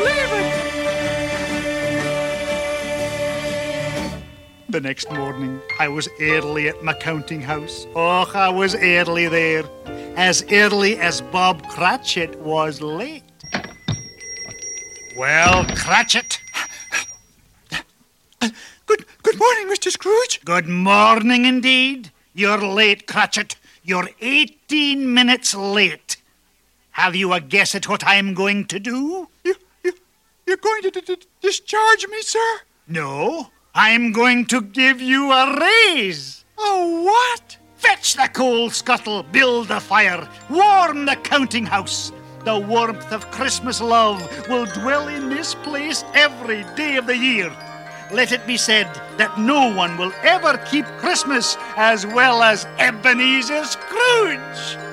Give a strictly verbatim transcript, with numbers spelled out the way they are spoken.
believe it. The next morning, I was early at my counting house. Oh, I was early there. As early as Bob Cratchit was late. Well, Cratchit. Good, good morning, Mister Scrooge. Good morning indeed. You're late, Cratchit. You're eighteen minutes late. Have you a guess at what I'm going to do? You, you, you're going to d- d- discharge me, sir? No, I'm going to give you a raise. Oh, what? Fetch the coal scuttle, build the fire, warm the counting house. The warmth of Christmas love will dwell in this place every day of the year. Let it be said that no one will ever keep Christmas as well as Ebenezer Scrooge.